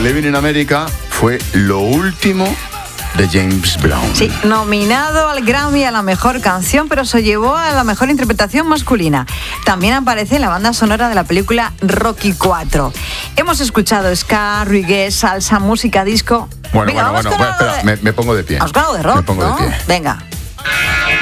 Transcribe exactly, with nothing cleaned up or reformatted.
Living in America fue lo último de James Brown. Sí, nominado al Grammy a la mejor canción, pero se llevó a la mejor interpretación masculina. También aparece en la banda sonora de la película Rocky cuatro. Hemos escuchado ska, reggae, salsa, música disco. Bueno, Venga, bueno, bueno, bueno, espera, de... me, me pongo de pie. Has hablado de rock, me pongo ¿no? de pie. Venga.